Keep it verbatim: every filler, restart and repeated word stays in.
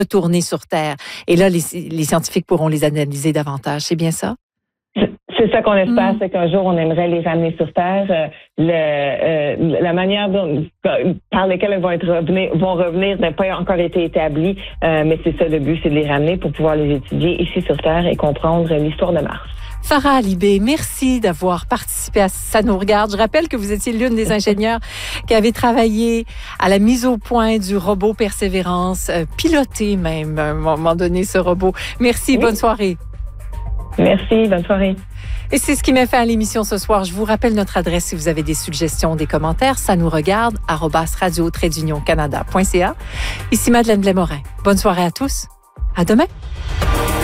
retourner sur Terre. Et là, les, les scientifiques pourront les analyser davantage. C'est bien ça? C'est ça qu'on espère, mm. c'est qu'un jour, on aimerait les ramener sur Terre. Euh, le, euh, la manière dont, par laquelle elles vont, être revenir, vont revenir n'a pas encore été établie, euh, mais c'est ça le but, c'est de les ramener pour pouvoir les étudier ici sur Terre et comprendre l'histoire de Mars. Farah Alibé, merci d'avoir participé à Ça nous regarde. Je rappelle que vous étiez l'une des ingénieures qui avait travaillé à la mise au point du robot Persévérance, euh, piloté même à un moment donné ce robot. Merci, oui. Bonne soirée. Merci, bonne soirée. Et c'est ce qui m'a fait à l'émission ce soir. Je vous rappelle notre adresse si vous avez des suggestions, des commentaires. Ça nous regarde, arobase radio trait d'union canada point c a. Ici Madeleine Blais-Morin. Bonne soirée à tous. À demain.